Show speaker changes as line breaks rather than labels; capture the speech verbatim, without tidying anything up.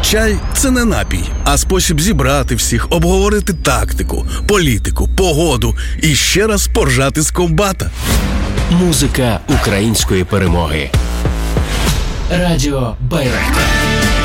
Чай – це не напій, а спосіб зібрати всіх, обговорити тактику, політику, погоду і ще раз поржати з комбата.
Музика української перемоги. Радіо Байрактар.